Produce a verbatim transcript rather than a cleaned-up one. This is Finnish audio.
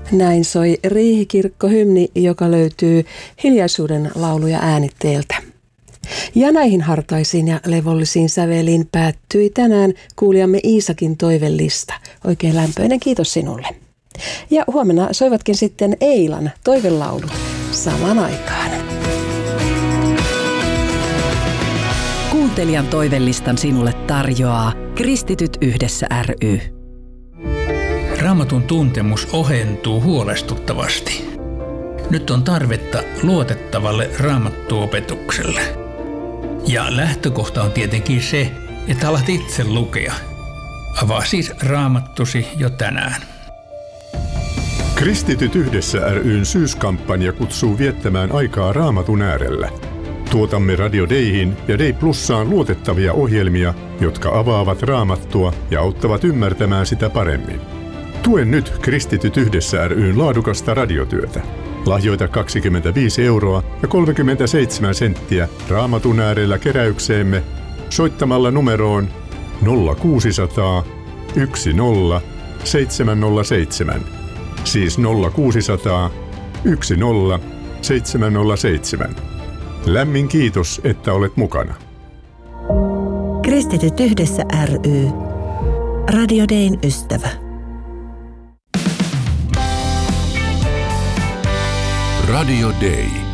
Näin soi Riihikirkko-hymni, joka löytyy Hiljaisuuden lauluja äänitteeltä. Ja näihin hartaisiin ja levollisiin säveliin päättyi tänään kuulijamme Iisakin toivellista. Oikein lämpöinen kiitos sinulle. Ja huomenna soivatkin sitten Eilan toivelaulut samaan aikaan. Kuuntelijan toivellistan sinulle tarjoaa Kristityt yhdessä ry. Raamatun tuntemus ohentuu huolestuttavasti. Nyt on tarvetta luotettavalle raamattuopetukselle. Ja lähtökohta on tietenkin se, että alat itse lukea. Avaa siis Raamattusi jo tänään. Kristityt yhdessä ry:n syyskampanja kutsuu viettämään aikaa Raamatun äärellä. Tuotamme Radio Dayhin ja Day Plussaan luotettavia ohjelmia, jotka avaavat Raamattua ja auttavat ymmärtämään sitä paremmin. Tue nyt Kristityt yhdessä ry:n laadukasta radiotyötä. Lahjoita kaksikymmentäviisi euroa ja kolmekymmentäseitsemän senttiä Raamatun äärellä keräykseemme soittamalla numeroon nolla kuusisataa yksi nolla seitsemän nolla seitsemän. Siis nolla kuusisataa yksi nolla seitsemän nolla seitsemän. Lämmin kiitos, että olet mukana. Kristityt yhdessä ry. Radio Dayn ystävä. Radio Day.